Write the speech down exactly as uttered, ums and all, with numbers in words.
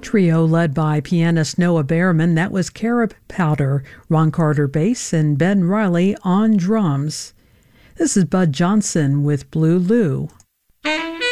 trio led by pianist Noah Behrman. That was Carob Powder, Ron Carter bass, and Ben Riley on drums. This is Bud Johnson with Blue Lou.